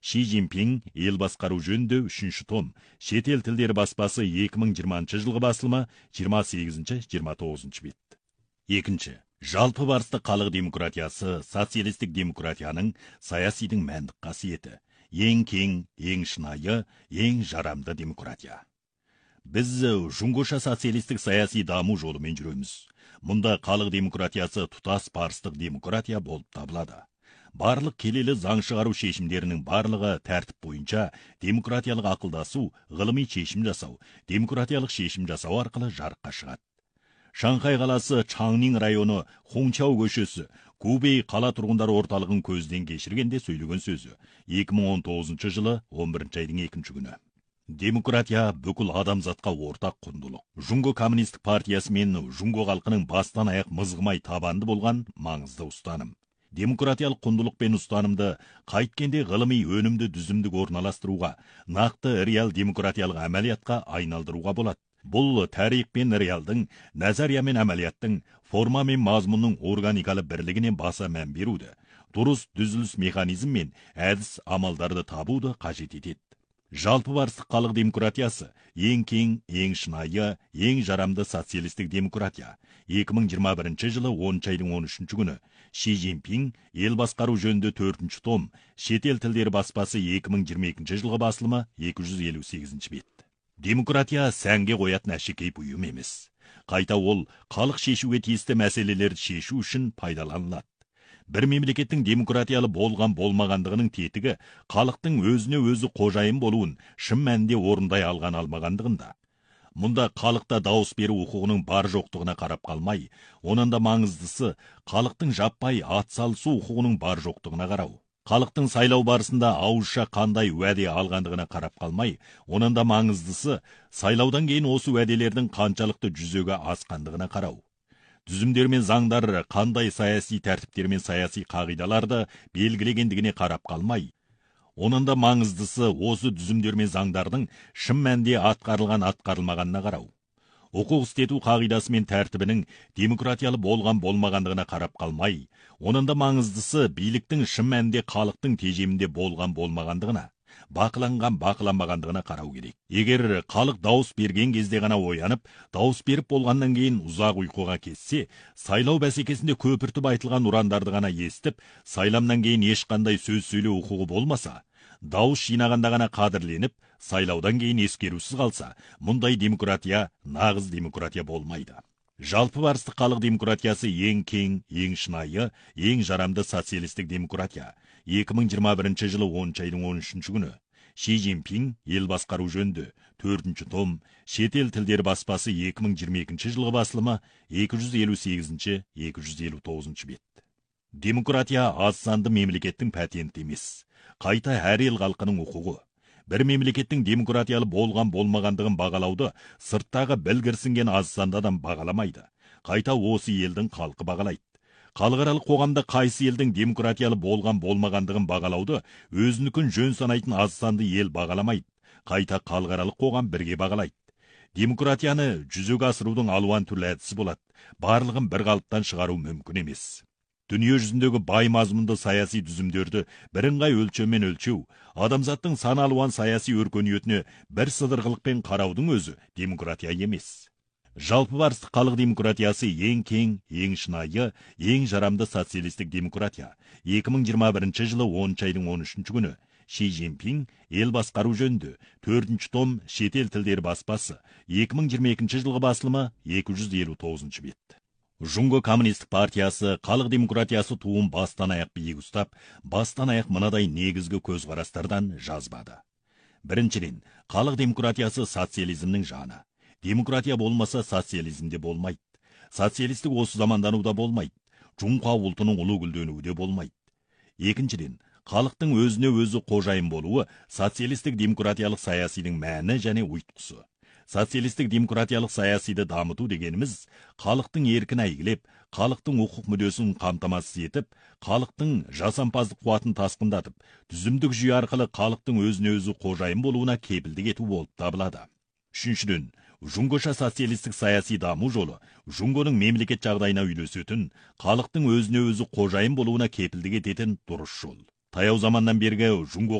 Ши Цзиньпин ел басқару жөнінде 3-ші том. Шетел тілдері баспасы 2020 жылғы басылымы 28-29 бет. Екінші. Жалпы барысты халық демократиясы социалистік демократияның саясидың мәндік қасиеті. Ең кең, ең шынайы, ең жарамды демократия. Біз жұңғоша социалистік саяси даму жолымен жүреміз. Мұнда халық демократиясы тұтас барыстық демократия болып табылады. Барлық келелі заң шығару шешімдерінің барлығы тәртіп бойынша демократиялық ақылдасу, ғылыми шешім жасау, демократиялық шешім жасау арқылы жарыққа шығады. Шанхай қаласы Чаңнин районы Хончау көшесі Губей қала тұрғындар орталығын көзден кешіргенде сөйлеген сөзі 2019 жылы 11 айдың 2 күні. Демократия бүкіл адамзатқа ортақ құндылық. Жұңго коммунистік партиясы мен жұңго халқының бастан аяқ мызғымай табанды болған маңызды ұстаным. Демократиялық құндылық пен ұстанымды қайткенде ғылыми өнімді дүзімдік орналастыруға, нақты реал демократиялық әмәлиятқа айналдыруға болады. Бұл тарих пен реалдың, назария мен әмәлияттың, форма мен мазмұнның органикалы бірлігіне баса мән беруді, дұрыс дүзіліс механизм мен әдіс амалдарды табуды қажет етеді. Жалпы барыстық халық демократиясы ең кең, ең шынайы, ең жарамды социалистік демократия. 2021 жылы 10 айдың 13 күні Ши Цзиньпин ел басқару жөнінде 4-ші том. Шетел тілдері баспасы 2022 жылғы басылымы 258 бет. Демократия сәнге қоятын әшекей бұйым емес. Қайта ол халық шешуге тиісті мәселелерді шешу үшін пайдаланылады. Бір мемлекеттің демократиялы болған болмағандығының тетігі халықтың өзіне өзі қожайын болуын шын мәнінде орындай алған алмағандығында. Мұнда халықта дауыс беру құқығының бар жоқтығына қарап қалмай, онан да маңыздысы халықтың жаппай атсалысу құқығының бар жоқтығына қарау. Халықтың сайлау барысында ауызша қандай уәде алғандығына қарап қалмай, онан да маңыздысы сайлаудан кейін осы уәделердің қаншалықты жүзеге асқандығына қарау. Дүзімдер мен заңдар қандай саяси тәртіптер мен саяси қағидаларды белгілегендігіне қарап қалмай, онан да маңыздысы осы дүзімдер мен заңдардың шын мәнде атқарылмағанына қарау. Құқық істету қағидасы мен тәртібінің демократиялы болған болмағандығына қарап қалмай, онан да маңыздысы биліктің шын мәнде халықтың тежемінде болған болмағандығына, бақыланған бақыланбағандығына қарау керек. Егер халық дауыс берген кезде ғана оянып, дауыс беріп болғаннан кейін ұзақ ұйқыға кетсе, сайлау бәсекесінде көпіртіп айтылған ұрандарды ғана естіп, сайламнан кейін ешқандай сөз сөйлеу құқығы болмаса, дауыс жинағанда ғана қадірленіп, сайлаудан кейін ескерусіз қалса, мұндай демократия нағыз демократия болмайды. Жалпы барыстық халық демократиясы ең кең, ең шынайы, ең жарамды социалистік демократия. 2021 жылы 10 айдың 13 күні Ши Цзиньпин ел басқару жөнінде 4-ші том. Шетел тілдері баспасы 2022 жылғы басылымы 258-259 бет. Демократия аз санды мемлекеттің патенті емес. Қайта әр ел халқының құқығы. Бір мемлекеттің демократиялы болған болмағандығын бағалауды сырттағы білгірсінген аз санды адам бағаламайды. Қайта осы елдің халқы бағалайды. Халықаралық қоғамда қайсы елдің демократиялы болған болмағандығын бағалауды өзінікін жөн санайтын аз санды ел бағаламайды. Қайта халықаралық қоғам бірге бағалайды. Демократияны жүзеге асырудың алуан түрлі әдісі болады. Барлығын бір қалыптан шығару мүмкін емес. Дүние жүзіндегі бай мазмұнды саяси дүзімдерді бірыңғай өлшеммен өлшеу, адамзаттың сан алуан саяси өркениетіне бір сыдырғылықпен қараудың өзі демократия емес. Жалпы барыстық халық демократиясы ең кең, ең шынайы, ең жарамды социалистік демократия. 2021 жылы 10 айдың 13 күні Ши Цзиньпин ел басқару жөнінде 4-ші том. Шетел тілдері баспасы 2022 жылғы басылымы 259 бет. Жұңго коммунистік партиясы халық демократиясы туын бастан аяқ биік ұстап, бастан аяқ мынадай негізгі көзқарастардан жазбады. Біріншіден, халық демократиясы социализмнің жаны. Демократия болмаса социализмде болмайды. Социалистік осы замандануда болмайды. Жұңқа ұлтының ұлы гүлденуде болмайды. Екіншіден, халықтың өзіне өзі қожайын болуы социалистік демократиялық саясидың мәні және ұйытқысы. Социалистік демократиялық саясиді дамыту дегеніміз, халықтың еркін әйгілеп, халықтың құқық мүддесін қамтамасыз етіп, халықтың жасампаздық қуатын тасқындатып, түзімдік жүйе арқылы халықтың өзіне өзі қожайын болуына кепілдік ету болып табылады. Үшіншіден, жұңғоша социалистік саяси даму жолы жұңгоның мемлекет жағдайына үйлесетін, халықтың өзіне өзі қожайын болуына кепілдік ететін дұрыс жол. Таяу заманнан бергі жұңго